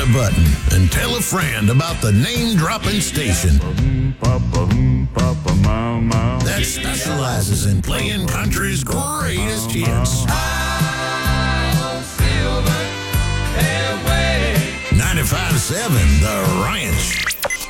button and tell a friend about the name-dropping station that specializes in playing country's greatest hits. 95.7 The Ranch.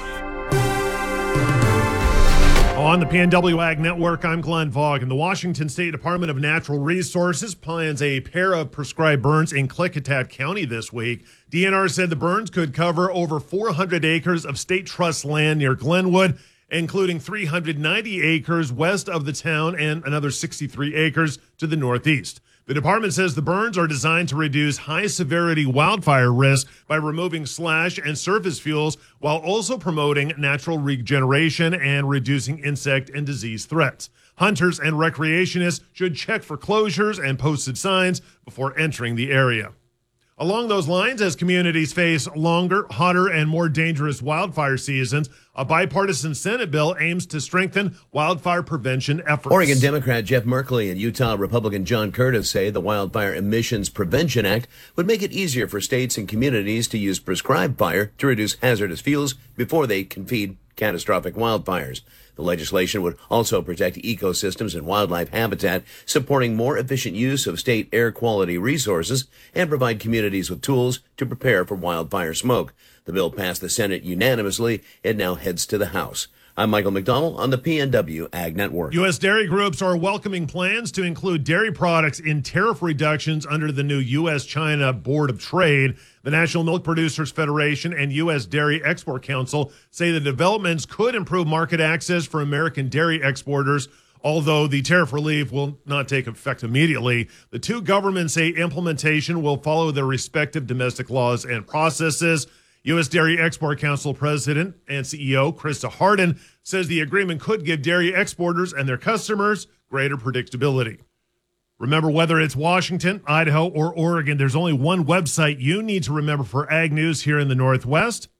On the PNW Ag Network, I'm Glenn Vaughn. And the Washington State Department of Natural Resources plans a pair of prescribed burns in Klickitat County this week. DNR said the burns could cover over 400 acres of state trust land near Glenwood, including 390 acres west of the town and another 63 acres to the northeast. The department says the burns are designed to reduce high-severity wildfire risk by removing slash and surface fuels while also promoting natural regeneration and reducing insect and disease threats. Hunters and recreationists should check for closures and posted signs before entering the area. Along those lines, as communities face longer, hotter, and more dangerous wildfire seasons, a bipartisan Senate bill aims to strengthen wildfire prevention efforts. Oregon Democrat Jeff Merkley and Utah Republican John Curtis say the Wildfire Emissions Prevention Act would make it easier for states and communities to use prescribed fire to reduce hazardous fuels before they can feed catastrophic wildfires. The legislation would also protect ecosystems and wildlife habitat, supporting more efficient use of state air quality resources, and provide communities with tools to prepare for wildfire smoke. The bill passed the Senate unanimously. It now heads to the House. I'm Michael McDonald on the PNW Ag Network. U.S. dairy groups are welcoming plans to include dairy products in tariff reductions under the new U.S.-China Board of Trade. The National Milk Producers Federation and U.S. Dairy Export Council say the developments could improve market access for American dairy exporters. Although the tariff relief will not take effect immediately, the two governments say implementation will follow their respective domestic laws and processes. U.S. Dairy Export Council President and CEO Krista Harden says the agreement could give dairy exporters and their customers greater predictability. Remember, whether it's Washington, Idaho, or Oregon, there's only one website you need to remember for ag news here in the Northwest,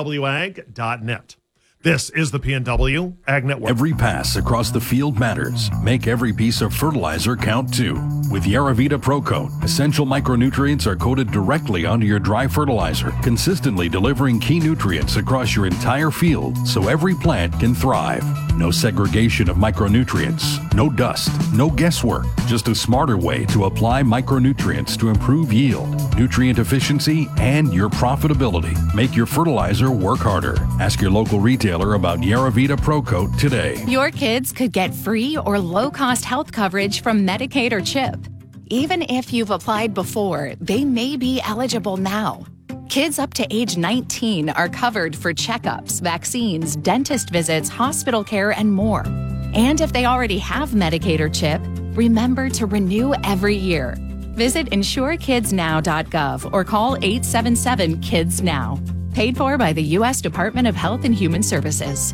pnwag.net. This is the PNW Ag Network. Every pass across the field matters. Make every piece of fertilizer count too. With Yaravita Pro Coat, essential micronutrients are coated directly onto your dry fertilizer, consistently delivering key nutrients across your entire field so every plant can thrive. No segregation of micronutrients, no dust, no guesswork, just a smarter way to apply micronutrients to improve yield, nutrient efficiency, and your profitability. Make your fertilizer work harder. Ask your local retailer about Yaravita Pro Coat today. Your kids could get free or low-cost health coverage from Medicaid or CHIP. Even if you've applied before, they may be eligible now. Kids up to age 19 are covered for checkups, vaccines, dentist visits, hospital care, and more. And if they already have Medicaid or CHIP, remember to renew every year. Visit insurekidsnow.gov or call 877-KIDS-NOW. Paid for by the U.S. Department of Health and Human Services.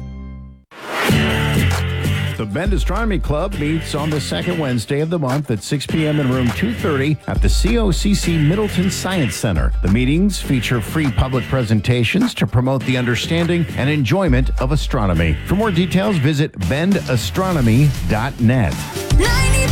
The Bend Astronomy Club meets on the second Wednesday of the month at 6 p.m. in room 230 at the COCC Middleton Science Center. The meetings feature free public presentations to promote the understanding and enjoyment of astronomy. For more details, visit bendastronomy.net.